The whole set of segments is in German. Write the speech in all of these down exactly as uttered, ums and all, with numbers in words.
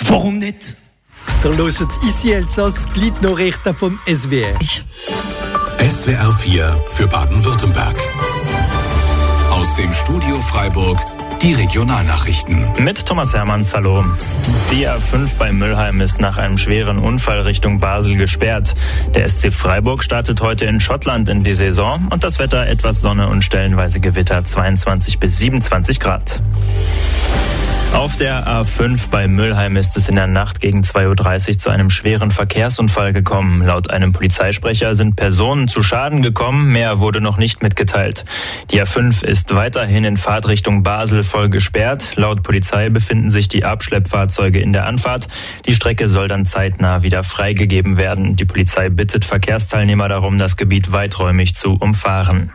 Warum nicht? Der hört ici Elsass, Gliednachrichten vom S W R. S W R vier für Baden-Württemberg. Aus dem Studio Freiburg die Regionalnachrichten. Mit Thomas Hermanns, hallo. Die A fünf bei Müllheim ist nach einem schweren Unfall Richtung Basel gesperrt. Der S C Freiburg startet heute in Schottland in die Saison und das Wetter etwas Sonne und stellenweise Gewitter, zweiundzwanzig bis siebenundzwanzig Grad. Auf der A fünf bei Müllheim ist es in der Nacht gegen zwei Uhr dreißig zu einem schweren Verkehrsunfall gekommen. Laut einem Polizeisprecher sind Personen zu Schaden gekommen, mehr wurde noch nicht mitgeteilt. Die A fünf ist weiterhin in Fahrtrichtung Basel voll gesperrt. Laut Polizei befinden sich die Abschleppfahrzeuge in der Anfahrt. Die Strecke soll dann zeitnah wieder freigegeben werden. Die Polizei bittet Verkehrsteilnehmer darum, das Gebiet weiträumig zu umfahren.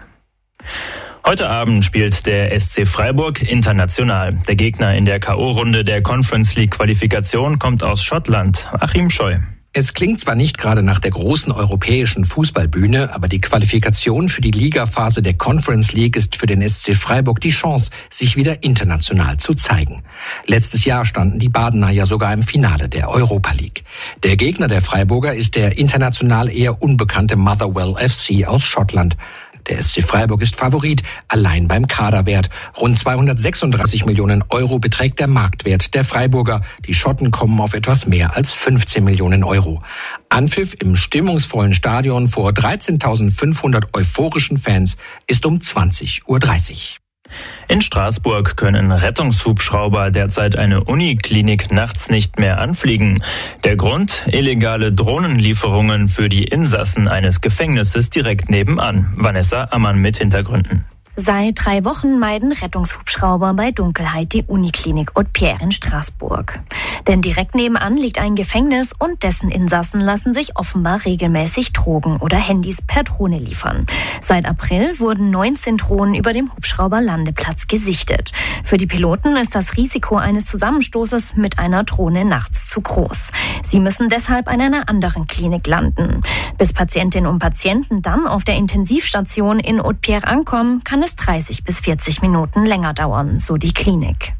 Heute Abend spielt der S C Freiburg international. Der Gegner in der K O-Runde der Conference League Qualifikation kommt aus Schottland. Achim Scheu. Es klingt zwar nicht gerade nach der großen europäischen Fußballbühne, aber die Qualifikation für die Ligaphase der Conference League ist für den S C Freiburg die Chance, sich wieder international zu zeigen. Letztes Jahr standen die Badener ja sogar im Finale der Europa League. Der Gegner der Freiburger ist der international eher unbekannte Motherwell F C aus Schottland. Der S C Freiburg ist Favorit, allein beim Kaderwert. Rund zweihundertsechsunddreißig Millionen Euro beträgt der Marktwert der Freiburger. Die Schotten kommen auf etwas mehr als fünfzehn Millionen Euro. Anpfiff im stimmungsvollen Stadion vor dreizehntausendfünfhundert euphorischen Fans ist um zwanzig Uhr dreißig. In Straßburg können Rettungshubschrauber derzeit eine Uniklinik nachts nicht mehr anfliegen. Der Grund? Illegale Drohnenlieferungen für die Insassen eines Gefängnisses direkt nebenan. Vanessa Ammann mit Hintergründen. Seit drei Wochen meiden Rettungshubschrauber bei Dunkelheit die Uniklinik Haute-Pierre in Straßburg. Denn direkt nebenan liegt ein Gefängnis und dessen Insassen lassen sich offenbar regelmäßig Drogen oder Handys per Drohne liefern. Seit April wurden neunzehn Drohnen über dem Hubschrauberlandeplatz gesichtet. Für die Piloten ist das Risiko eines Zusammenstoßes mit einer Drohne nachts zu groß. Sie müssen deshalb an einer anderen Klinik landen. Bis Patientinnen und Patienten dann auf der Intensivstation in Haute-Pierre ankommen, kann es dreißig bis vierzig Minuten länger dauern, so die Klinik.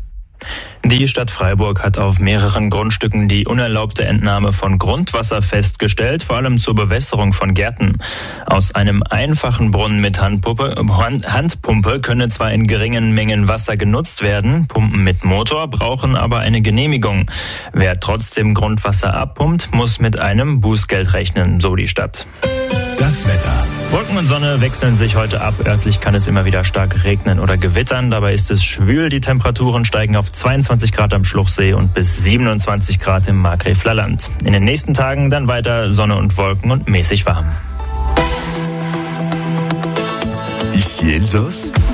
Die Stadt Freiburg hat auf mehreren Grundstücken die unerlaubte Entnahme von Grundwasser festgestellt, vor allem zur Bewässerung von Gärten. Aus einem einfachen Brunnen mit Handpumpe, Handpumpe könne zwar in geringen Mengen Wasser genutzt werden, Pumpen mit Motor brauchen aber eine Genehmigung. Wer trotzdem Grundwasser abpumpt, muss mit einem Bußgeld rechnen, so die Stadt. Das Wetter. Wolken und Sonne wechseln sich heute ab. Örtlich kann es immer wieder stark regnen oder gewittern. Dabei ist es schwül. Die Temperaturen steigen auf zweiundzwanzig Grad am Schluchsee und bis siebenundzwanzig Grad im Markgräfler Land. In den nächsten Tagen dann weiter Sonne und Wolken und mäßig warm. Ici Elsass.